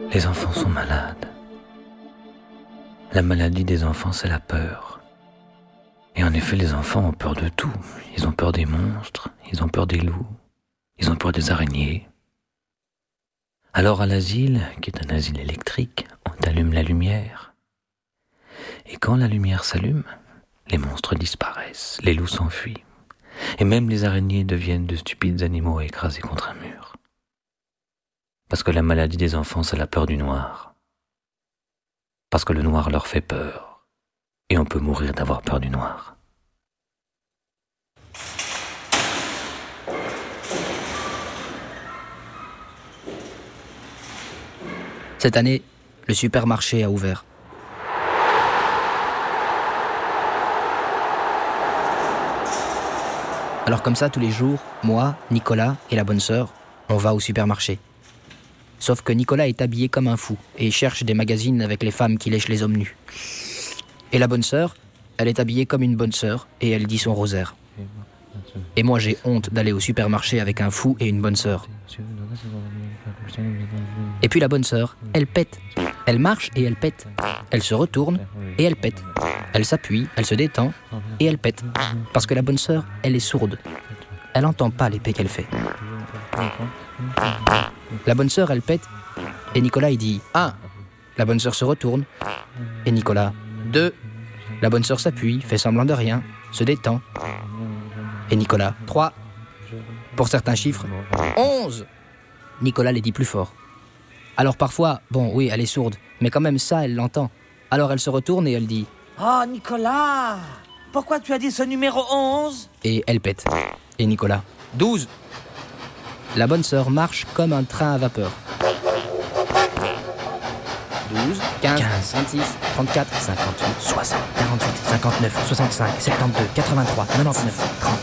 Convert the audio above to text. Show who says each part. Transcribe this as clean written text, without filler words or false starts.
Speaker 1: Les enfants sont malades. La maladie des enfants, c'est la peur. Et en effet, les enfants ont peur de tout. Ils ont peur des monstres, ils ont peur des loups, ils ont peur des araignées. Alors à l'asile, qui est un asile électrique, on allume la lumière. Et quand la lumière s'allume, les monstres disparaissent, les loups s'enfuient. Et même les araignées deviennent de stupides animaux écrasés contre un mur. Parce que la maladie des enfants, c'est la peur du noir. Parce que le noir leur fait peur. Et on peut mourir d'avoir peur du noir.
Speaker 2: Cette année, le supermarché a ouvert. Alors comme ça, tous les jours, moi, Nicolas et la bonne sœur, on va au supermarché. Sauf que Nicolas est habillé comme un fou et cherche des magazines avec les femmes qui lèchent les hommes nus. Et la bonne sœur, elle est habillée comme une bonne sœur et elle dit son rosaire. Et moi, j'ai honte d'aller au supermarché avec un fou et une bonne sœur. Et puis la bonne sœur, elle pète. Elle marche et elle pète. Elle se retourne et elle pète. Elle s'appuie, elle se détend et elle pète. Parce que la bonne sœur, elle est sourde. Elle n'entend pas l'épée qu'elle fait. La bonne sœur, elle pète et Nicolas, il dit « 1 ». La bonne sœur se retourne et Nicolas « 2 ». La bonne sœur s'appuie, fait semblant de rien, se détend. Et Nicolas, 3. Pour certains chiffres, 11. Nicolas les dit plus fort. Alors parfois, bon, oui, elle est sourde, mais quand même ça, elle l'entend. Alors elle se retourne et elle dit
Speaker 3: « Oh, Nicolas, pourquoi tu as dit ce numéro 11 ?»
Speaker 2: Et elle pète. Et Nicolas, 12. La bonne sœur marche comme un train à vapeur. 12, 15, 26, 34, 58, 60, 48, 59, 65, 72, 83, 99, 30.